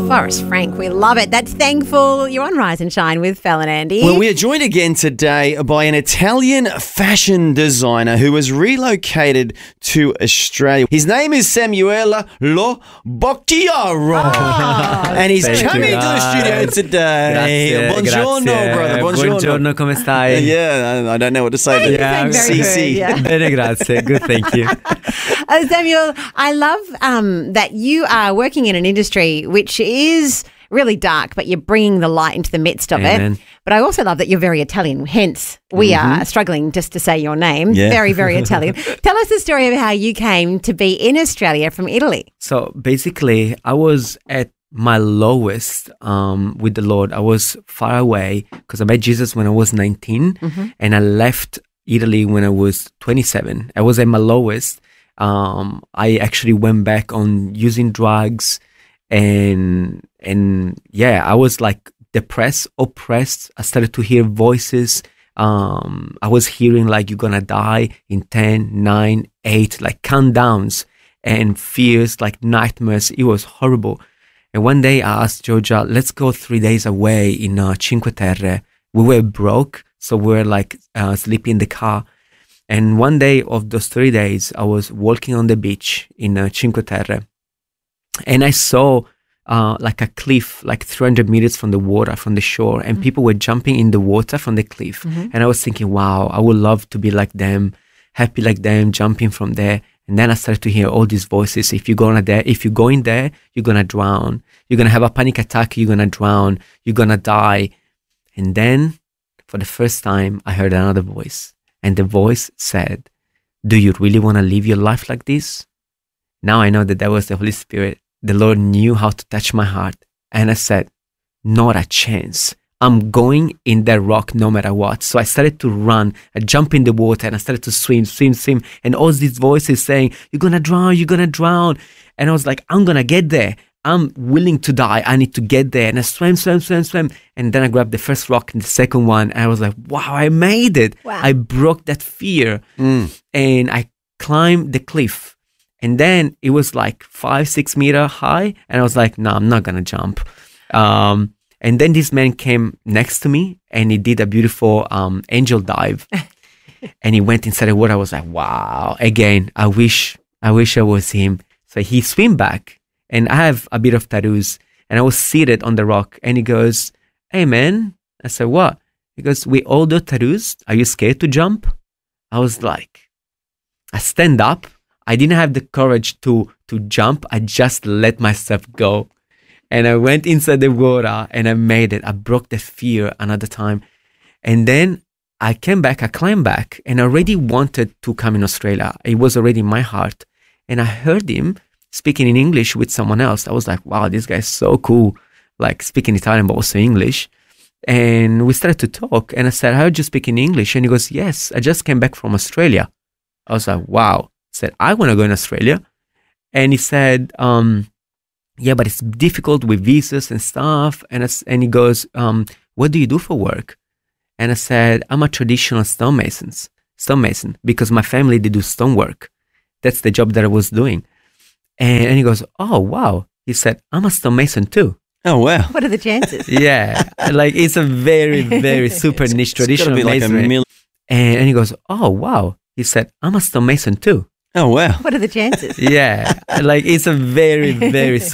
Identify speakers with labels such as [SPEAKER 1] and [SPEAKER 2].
[SPEAKER 1] Forrest Frank, we love it. That's Thankful. You're on Rise and Shine with Fel and Andy.
[SPEAKER 2] Well, we are joined again today by an Italian fashion designer who has relocated to Australia. His name is Samuele Lo Bocchiaro. And he's coming to the studio today.
[SPEAKER 3] Grazie,
[SPEAKER 2] Buongiorno,
[SPEAKER 3] grazie.
[SPEAKER 2] brother.
[SPEAKER 3] Buongiorno, come stai?
[SPEAKER 2] Yeah, I don't know what to say.
[SPEAKER 1] Hey,
[SPEAKER 2] But
[SPEAKER 1] you're saying very
[SPEAKER 2] CC.
[SPEAKER 1] good, yeah.
[SPEAKER 3] Bene, grazie. Good, thank you.
[SPEAKER 1] Samuel, I love that you are working in an industry which is really dark, but you're bringing the light into the midst of
[SPEAKER 3] Amen.
[SPEAKER 1] it. But I also love that you're very Italian, hence we are struggling just to say your name.
[SPEAKER 2] Yeah.
[SPEAKER 1] Very, very Italian. Tell us the story of how you came to be in Australia from Italy.
[SPEAKER 3] So basically, I was at my lowest with the Lord. I was far away because I met Jesus when I was 19 and I left Italy when I was 27. I was at my lowest. I actually went back on using drugs and yeah, I was like depressed, oppressed. I started to hear voices. I was hearing like you're gonna die in 10, 9, 8, like countdowns and fears, like nightmares. It was horrible. And one day I asked Georgia, let's go 3 days away in Cinque Terre. We were broke, so we were like sleeping in the car. And one day of those 3 days, I was walking on the beach in Cinque Terre, and I saw like a cliff, like 300 meters from the water, from the shore, and people were jumping in the water from the cliff. And I was thinking, wow, I would love to be like them, happy like them, jumping from there. And then I started to hear all these voices. If you go in there, you're gonna drown. You're gonna have a panic attack. You're gonna drown. You're gonna die. And then, for the first time, I heard another voice. And the voice said, do you really want to live your life like this? Now I know that was the Holy Spirit. The Lord knew how to touch my heart. And I said, not a chance. I'm going in that rock no matter what. So I started to run. I jumped in the water and I started to swim. And all these voices saying, you're going to drown. And I was like, I'm going to get there. I'm willing to die. I need to get there. And I swam. And then I grabbed the first rock and the second one. And I was like, wow, I made it.
[SPEAKER 1] Wow.
[SPEAKER 3] I broke that fear. And I climbed the cliff. And then it was like 5-6 meter high. And I was like, no, I'm not going to jump. And then this man came next to me and he did a beautiful angel dive. And he went inside the water. I was like, wow. Again, I wish I was him. So he swam back. And I have a bit of tattoos. And I was seated on the rock. And he goes, hey, man. I said, what? He goes, we all do tattoos. Are you scared to jump? I was like, I stand up. I didn't have the courage to jump. I just let myself go. And I went inside the water and I made it. I broke the fear another time. And then I came back, I climbed back, and I already wanted to come in Australia. It was already in my heart. And I heard him speaking in English with someone else. I was like, wow, this guy's so cool. Like speaking Italian, but also English. And we started to talk. And I said, I heard you speak in English. And he goes, yes, I just came back from Australia. I was like, wow. I said, I want to go in Australia. And he said, yeah, but it's difficult with visas and stuff. And he goes, what do you do for work? And I said, I'm a traditional stonemason, because my family, they do stonework. That's the job that I was doing. And he goes, oh, wow. He said, I'm a stonemason too.
[SPEAKER 2] Oh, wow.
[SPEAKER 1] What are the chances?
[SPEAKER 3] Yeah, like it's a very, very super niche traditional
[SPEAKER 2] It's gotta be like
[SPEAKER 3] masonry. And he goes, oh, wow. He said, I'm a stonemason too.
[SPEAKER 2] Oh, wow.
[SPEAKER 1] What are the chances?
[SPEAKER 3] Yeah, like it's a very, very